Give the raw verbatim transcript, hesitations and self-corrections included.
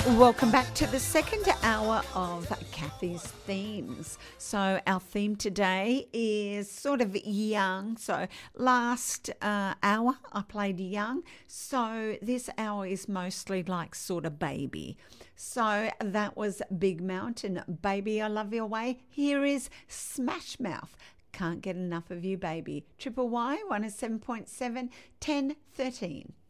Welcome back to the second hour of Kathy's Themes. So our theme today is sort of young. So last uh, hour I played young. So this hour is mostly like sort of baby. So that was Big Mountain, Baby I Love Your Way. Here is Smash Mouth, Can't Get Enough of You Baby. Triple Y one oh seven point seven, ten thirteen.